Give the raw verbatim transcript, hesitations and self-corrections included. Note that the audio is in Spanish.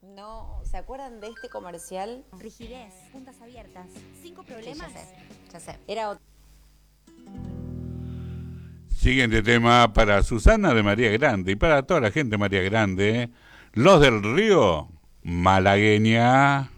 No, ¿se acuerdan de este comercial? Rigidez, puntas abiertas, cinco Sí, problemas. ya sé, ya sé. Era otro. Siguiente tema para Susana de María Grande y para toda la gente de María Grande. Los del Río, malagueña.